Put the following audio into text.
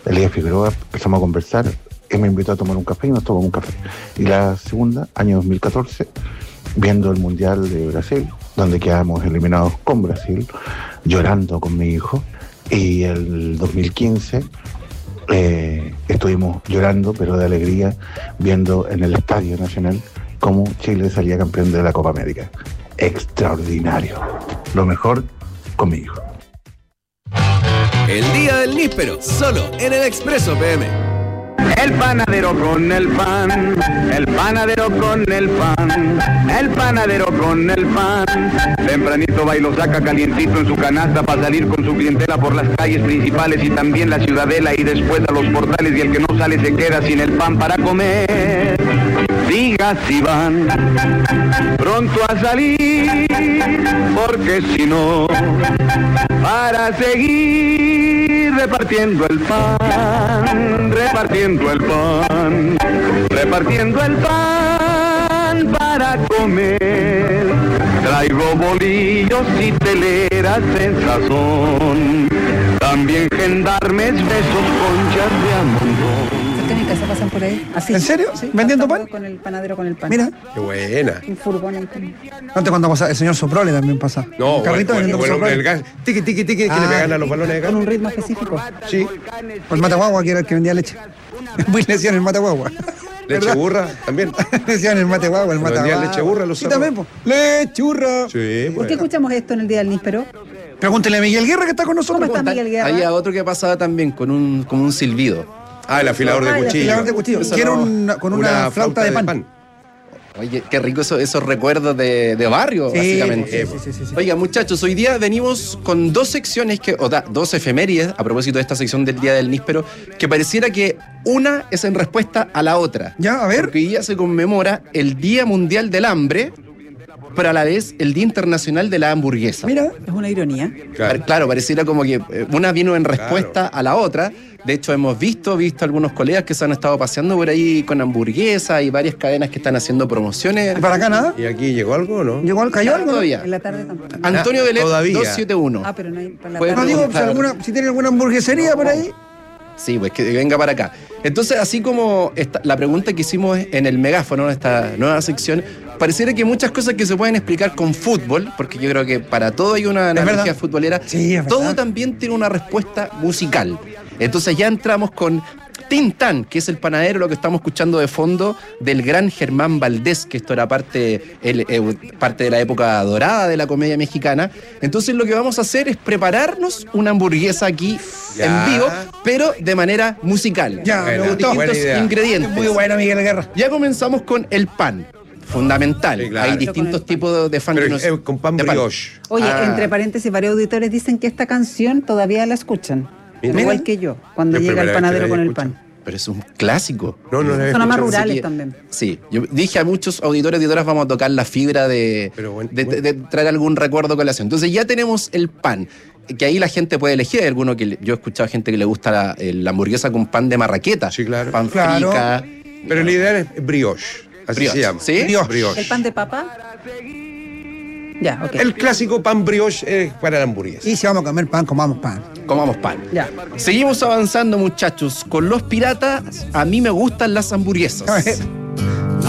Elías Figueroa, empezamos a conversar, él me invitó a tomar un café y nos tomamos un café. Y la segunda, año 2014, viendo el Mundial de Brasil, donde quedamos eliminados con Brasil, llorando con mi hijo. Y el 2015 estuvimos llorando, pero de alegría, viendo en el Estadio Nacional cómo Chile salía campeón de la Copa América. Extraordinario. Lo mejor con mi hijo. El día del níspero, solo en el Expreso PM. El panadero con el pan, el panadero con el pan, el panadero con el pan. Tempranito va y lo saca calientito en su canasta para salir con su clientela por las calles principales y también la ciudadela y después a los portales, y el que no sale se queda sin el pan para comer. Diga si van pronto a salir, porque si no, para seguir repartiendo el pan, repartiendo el pan, repartiendo el pan para comer. Traigo bolillos y teleras en sazón, también gendarmes, besos, conchas de amontón. En mi casa pasan por ahí. Así. ¿En serio? Sí, ¿Vendiendo pan? Con el panadero con el pan. Mira, Qué buena. Un furgón en pan. antes cuando pasaba, el señor Soprole también pasa. No, un carrito vendiendo Soprole. el gas. Tiqui, tiqui, tiqui, que le pegan a los balones de gas. Con un ritmo específico. Sí. O el Mataguagua, que era el que vendía leche. Muy le decían el Mataguagua. Leche burra también. Le decían el Mataguagua, el Vendían Mataguagua. leche burra los Sí, cerros. también, po. Leche burra. Sí, ¿Por bueno. qué escuchamos esto en el día del níspero? Pregúntele a Miguel Guerra que está con nosotros. ¿Cómo está Miguel Guerra? Había otro que pasaba también con un silbido. Ah, el afilador de Ah, el cuchillo. Afilador de cuchillo. Eso Que era no. con una flauta de pan. Oye, qué rico esos recuerdos de barrio, Sí, básicamente. sí. Oiga, muchachos, hoy día venimos con dos secciones, dos efemérides, a propósito de esta sección del Día del Níspero, que pareciera que una es en respuesta a la otra. Ya, a ver. Porque hoy día se conmemora el Día Mundial del Hambre, pero a la vez el Día Internacional de la Hamburguesa. Mira. Es una ironía. Claro, pareciera como que una vino en respuesta a la otra. De hecho, hemos visto algunos colegas que se han estado paseando por ahí con hamburguesas y varias cadenas que están haciendo promociones. ¿Y para acá nada? ¿Y aquí llegó algo o no? ¿Cayó algo? Todavía. En la tarde tampoco. Antonio Belet, todavía. 271. Ah, pero no hay para la Pues, No tarde. digo, Claro. si tiene alguna hamburguesería por ahí. Sí, pues que venga para acá. Entonces, así como la pregunta que hicimos en el megáfono, en esta nueva sección, pareciera que muchas cosas que se pueden explicar con fútbol, porque yo creo que para todo hay una analogía verdad. futbolera, Sí, es todo verdad. también tiene una respuesta musical. Entonces ya entramos con Tintán, que es el panadero, lo que estamos escuchando de fondo, del gran Germán Valdés, que esto era parte de la época dorada de la comedia mexicana. Entonces lo que vamos a hacer es prepararnos una hamburguesa aquí Ya. en vivo, pero de manera musical. Ya, me con gustó. Buena distintos idea. ingredientes. Muy bueno, Miguel Guerra. Ya comenzamos con el pan. Fundamental. Sí, claro. Hay distintos tipos de pan. Pero que es con pan de brioche. Oye, Ah. entre paréntesis, varios auditores dicen que esta canción todavía la escuchan. Mira. Igual que yo, cuando Yo llega el primera vez que panadero la con el escucho. pan. Pero es un clásico. No, no, Son más Así rurales que- también. Sí, yo dije a muchos auditores y auditoras vamos a tocar la fibra de traer algún recuerdo con la acción. Entonces ya tenemos el pan, que ahí la gente puede elegir. Hay alguno que yo he escuchado gente que le gusta la hamburguesa con pan de marraqueta. Sí, claro. Pan Claro. frica. Pero el ideal es brioche. Así Brioche, se llama. ¿sí? Brioche. ¿El pan de papa? Ya, ok. El clásico pan brioche es para la hamburguesa. Y si vamos a comer pan, comamos pan. Comamos pan. Ya. Seguimos avanzando, muchachos. Con los piratas, a mí me gustan las hamburguesas. A ver.